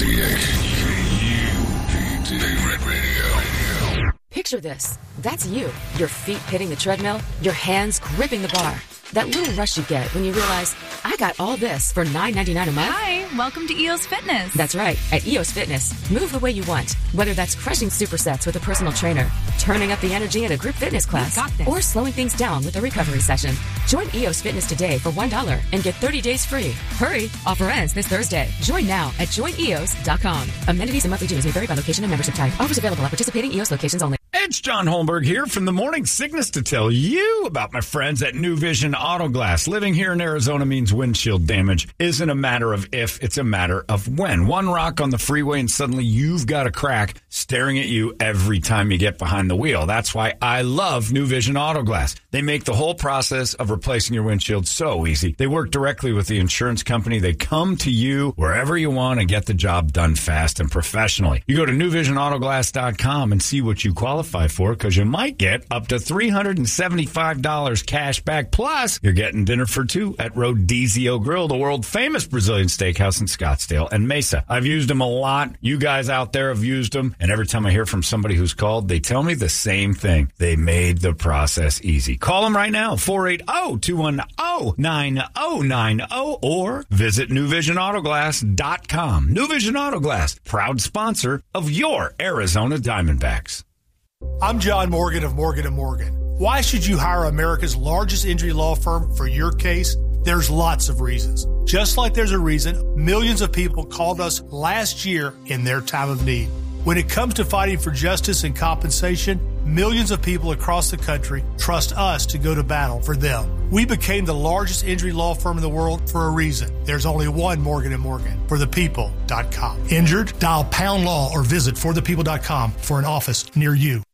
Red Radio. Picture this. That's you. Your feet hitting the treadmill, your hands gripping the bar. That little rush you get when you realize, I got all this for $9.99 a month. Hi, welcome to EOS Fitness. That's right. At EOS Fitness, move the way you want. Whether that's crushing supersets with a personal trainer, turning up the energy in a group fitness class, or slowing things down with a recovery session. Join EOS Fitness today for $1 and get 30 days free. Hurry, offer ends this Thursday. Join now at joineos.com. Amenities and monthly dues may vary by location and membership type. Offers available at participating EOS locations only. It's John Holmberg here from the Morning Sickness to tell you about my friends at New Vision Auto Glass. Living here in Arizona means windshield damage isn't a matter of if, it's a matter of when. One rock on the freeway and suddenly you've got a crack staring at you every time you get behind the wheel. That's why I love New Vision Auto Glass. They make the whole process of replacing your windshield so easy. They work directly with the insurance company. They come to you wherever you want and get the job done fast and professionally. You go to newvisionautoglass.com and see what you qualify for, because you might get up to $375 cash back. Plus, you're getting dinner for two at Rodizio Grill, the world famous Brazilian steakhouse in Scottsdale and Mesa. I've used them a lot. You guys out there have used them. And every time I hear from somebody who's called, they tell me the same thing. They made the process easy. Call them right now, 480-210-9090, or visit newvisionautoglass.com. New Vision Auto Glass, proud sponsor of your Arizona Diamondbacks. I'm John Morgan of Morgan & Morgan. Why should you hire America's largest injury law firm for your case? There's lots of reasons. Just like there's a reason millions of people called us last year in their time of need. When it comes to fighting for justice and compensation, millions of people across the country trust us to go to battle for them. We became the largest injury law firm in the world for a reason. There's only one Morgan & Morgan, forthepeople.com. Injured? Dial #law or visit forthepeople.com for an office near you.